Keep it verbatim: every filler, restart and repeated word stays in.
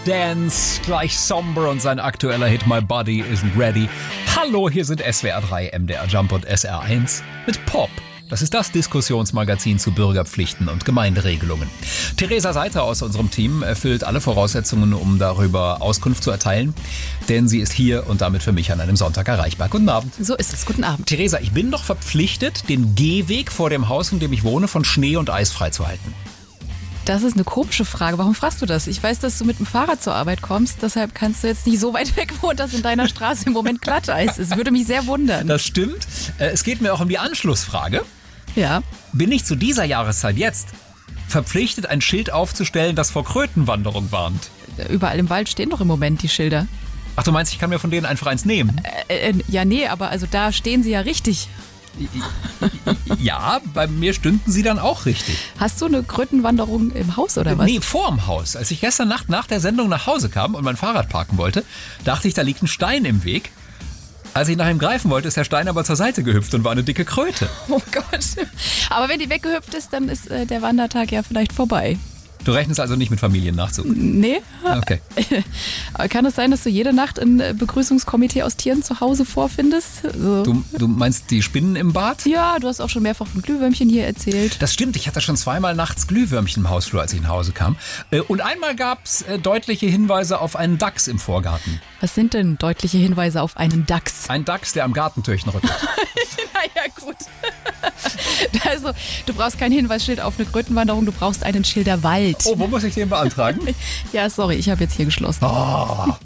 Dance, gleich somber und sein aktueller Hit My Body Isn't Ready. Hallo, hier sind S W R drei, M D R Jump und S R eins mit Pop. Das ist das Diskussionsmagazin zu Bürgerpflichten und Gemeinderegelungen. Theresa Seiter aus unserem Team erfüllt alle Voraussetzungen, um darüber Auskunft zu erteilen, denn sie ist hier und damit für mich an einem Sonntag erreichbar. Guten Abend. So ist es. Guten Abend. Theresa, ich bin doch verpflichtet, den Gehweg vor dem Haus, in dem ich wohne, von Schnee und Eis freizuhalten. Das ist eine komische Frage. Warum fragst du das? Ich weiß, dass du mit dem Fahrrad zur Arbeit kommst, deshalb kannst du jetzt nicht so weit weg wohnen, dass in deiner Straße im Moment Glatteis ist. Würde mich sehr wundern. Das stimmt. Es geht mir auch um die Anschlussfrage. Ja. Bin ich zu dieser Jahreszeit jetzt verpflichtet, ein Schild aufzustellen, das vor Krötenwanderung warnt? Überall im Wald stehen doch im Moment die Schilder. Ach, du meinst, ich kann mir von denen einfach eins nehmen? Äh, äh, ja, nee, aber also da stehen sie ja richtig. Ja, bei mir stünden sie dann auch richtig. Hast du eine Krötenwanderung im Haus oder was? Nee, vorm Haus. Als ich gestern Nacht nach der Sendung nach Hause kam und mein Fahrrad parken wollte, dachte ich, da liegt ein Stein im Weg. Als ich nach ihm greifen wollte, ist der Stein aber zur Seite gehüpft und war eine dicke Kröte. Oh Gott. Aber wenn die weggehüpft ist, dann ist äh, der Wandertag ja vielleicht vorbei. Du rechnest also nicht mit Familiennachzug? Nee. Okay. Aber kann es sein, dass du jede Nacht ein Begrüßungskomitee aus Tieren zu Hause vorfindest? So. Du, du meinst die Spinnen im Bad? Ja, du hast auch schon mehrfach von Glühwürmchen hier erzählt. Das stimmt, ich hatte schon zweimal nachts Glühwürmchen im Hausflur, als ich nach Hause kam. Und einmal gab es deutliche Hinweise auf einen Dachs im Vorgarten. Was sind denn deutliche Hinweise auf einen Dachs? Ein Dachs, der am Gartentürchen rüttelt. Naja, gut. Also, du brauchst kein Hinweisschild auf eine Krötenwanderung, du brauchst einen Schilderwald. Oh, wo muss ich den beantragen? Ja, sorry, ich habe jetzt hier geschlossen. Oh.